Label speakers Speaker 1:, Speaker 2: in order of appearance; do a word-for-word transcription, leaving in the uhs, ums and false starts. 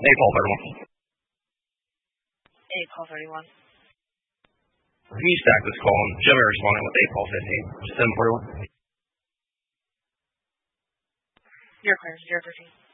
Speaker 1: A Paul thirty-one.
Speaker 2: A Paul thirty-one.
Speaker 1: Can you stack this call? Jimmy responding with A Paul fifteen. seven forty-one.
Speaker 2: You're clear. zero thirteen.